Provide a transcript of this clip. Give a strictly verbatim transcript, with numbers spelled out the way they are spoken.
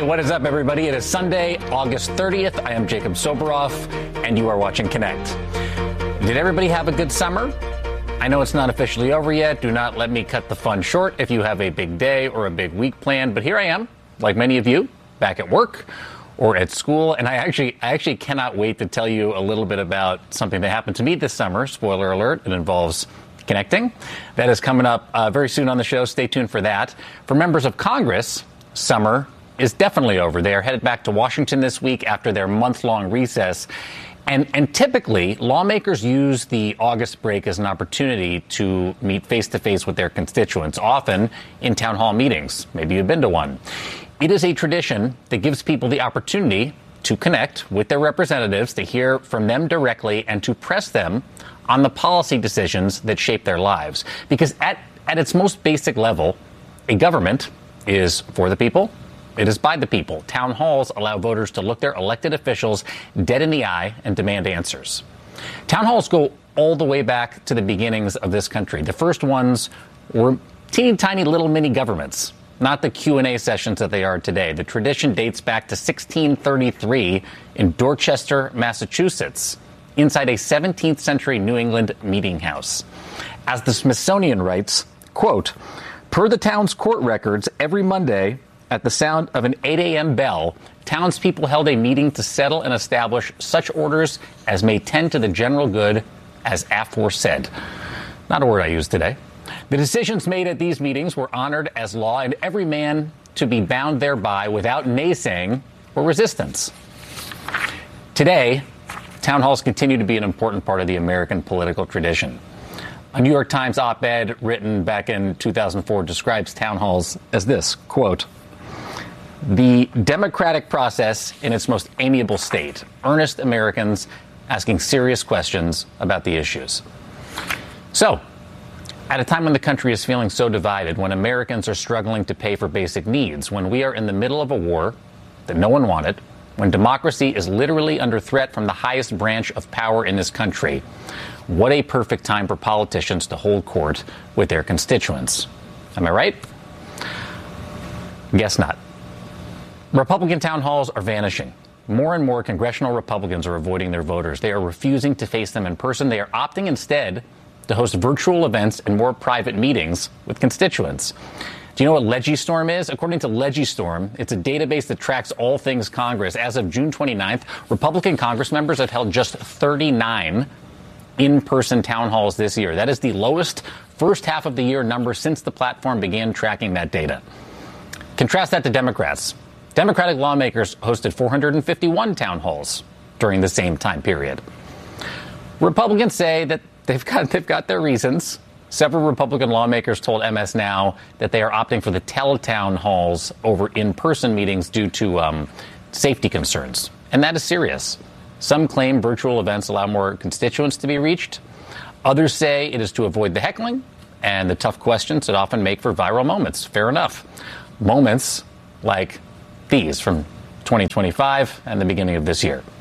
what is up, everybody? It is Sunday, August thirtieth. I am Jacob Soboroff, and you are watching Connect. Did everybody have a good summer? I know it's not officially over yet. Do not let me cut the fun short if you have a big day or a big week planned. But here I am, like many of you, back at work or at school. And I actually, I actually cannot wait to tell you a little bit about something that happened to me this summer. Spoiler alert, it involves connecting. That is coming up uh, very soon on the show. Stay tuned for that. For members of Congress, summer is definitely over. They are headed back to Washington this week after their month-long recess. And, and typically, lawmakers use the August break as an opportunity to meet face-to-face with their constituents, often in town hall meetings. Maybe you've been to one. It is a tradition that gives people the opportunity to connect with their representatives, to hear from them directly, and to press them on the policy decisions that shape their lives. Because at, at its most basic level, a government is for the people. It is by the people. Town halls allow voters to look their elected officials dead in the eye and demand answers. Town halls go all the way back to the beginnings of this country. The first ones were teeny tiny little mini governments, not the Q and A sessions that they are today. The tradition dates back to sixteen thirty-three in Dorchester, Massachusetts, inside a seventeenth century New England meeting house. As the Smithsonian writes, quote, per the town's court records, every Monday, at the sound of an eight a.m. bell, townspeople held a meeting to settle and establish such orders as may tend to the general good as aforesaid. Not a word I use today. The decisions made at these meetings were honored as law, and every man to be bound thereby without naysaying or resistance. Today, town halls continue to be an important part of the American political tradition. A New York Times op-ed written back in two thousand four describes town halls as this, quote, the democratic process in its most amiable state, earnest Americans asking serious questions about the issues. So, at a time when the country is feeling so divided, when Americans are struggling to pay for basic needs, when we are in the middle of a war that no one wanted, when democracy is literally under threat from the highest branch of power in this country, what a perfect time for politicians to hold court with their constituents. Am I right? Guess not. Republican town halls are vanishing. More and more congressional Republicans are avoiding their voters. They are refusing to face them in person. They are opting instead to host virtual events and more private meetings with constituents. Do you know what Legistorm is? According to Legistorm, it's a database that tracks all things Congress. As of June twenty-ninth, Republican Congress members have held just thirty-nine in-person town halls this year. That is the lowest first half of the year number since the platform began tracking that data. Contrast that to Democrats. Democratic lawmakers hosted four hundred fifty-one town halls during the same time period. Republicans say that they've got, they've got their reasons. Several Republican lawmakers told M S Now that they are opting for the teletown halls over in-person meetings due to um, safety concerns. And that is serious. Some claim virtual events allow more constituents to be reached. Others say it is to avoid the heckling and the tough questions that often make for viral moments. Fair enough. Moments like these from twenty twenty-five and the beginning of this year.